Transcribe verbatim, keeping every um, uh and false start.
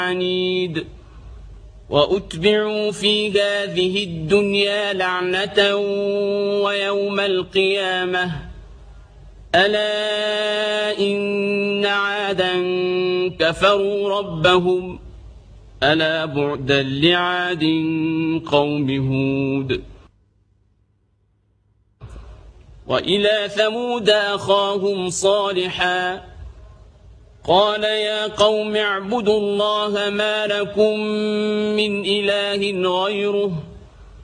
عنيد وأتبعوا في هذه الدنيا لعنة ويوم القيامة ألا إن عادا كفروا ربهم ألا بعدا لعاد قوم هود وإلى ثمود أخاهم صالحا قال يا قوم اعبدوا الله ما لكم من إله غيره